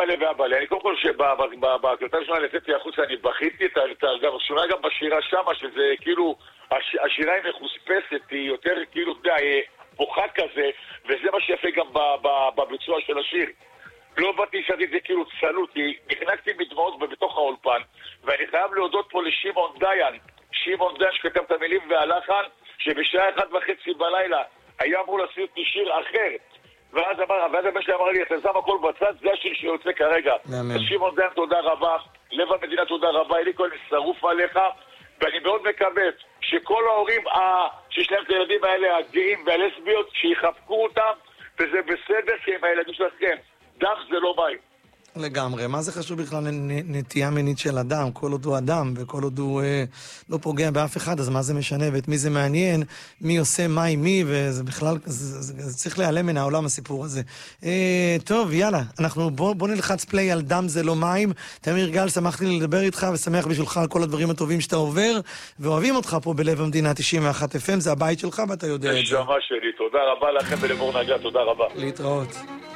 אימא ואבא לי. אני קודם כל שבקלטה ראשונה לצאתי החוצה, אני בכיתי את השורה גם בשירה שמה, שזה כאילו, השירה היא מחוספסת, היא יותר כאילו, בוכה כזה, וזה מה שיפה גם בביצוע של השיר. לא באתי שעדי זה כאילו צלותי, נכנסתי מדמעות בתוך האולפן, ואני חייב להודות פה לשמעון דיין, שכתב את המילים והלחן, שבשעה 1:30 בלילה היה אמור לשים אותי שיר אחר, ואז הבן שלי אמר לי, אתה שם הכל בצד, זה השיר שיוצא כרגע. שמעון דיין, תודה רבה, לב המדינה, תודה רבה, אלי כהן שרוף עליך, ואני מאוד מקווה שכל ההורים שיש להם את הילדים האלה, הגאים והלסביות, שיחבקו אותם, וזה בסדר, כי הם הילדים שלכם. דם זה לא מים. לגמרי. מה זה חשוב בכלל נטייה מינית של אדם? כל עוד הוא אדם, וכל עוד הוא לא פוגע באף אחד, אז מה זה משנה? ואת מי זה מעניין? מי עושה מה עם מי? וזה בכלל, זה צריך להיעלם מן העולם הסיפור הזה. טוב, יאללה. בוא נלחץ פליי על דם זה לא מים. תמיר גל, שמחתי לדבר איתך, ושמח בשבילך על כל הדברים הטובים שאתה עובר, ואוהבים אותך פה בלב המדינה 91 FM, זה הבית שלך, ואתה יודע את זה. נשמה שלי, תודה רבה לכם ולמור נגע, תודה רבה. להתראות.